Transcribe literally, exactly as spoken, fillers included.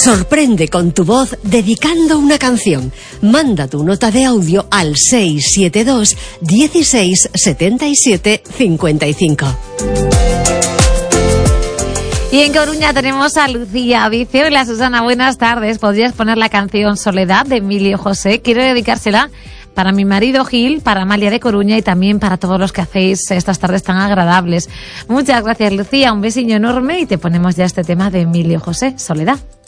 Sorprende con tu voz dedicando una canción. Manda tu nota de audio al seis siete dos, dieciséis, setenta y siete, cincuenta y cinco. Y en Coruña tenemos a Lucía. Dice: hola Susana, buenas tardes. ¿Podrías poner la canción Soledad de Emilio José? Quiero dedicársela para mi marido Gil, para Amalia de Coruña y también para todos los que hacéis estas tardes tan agradables. Muchas gracias, Lucía. Un besiño enorme y te ponemos ya este tema de Emilio José, Soledad.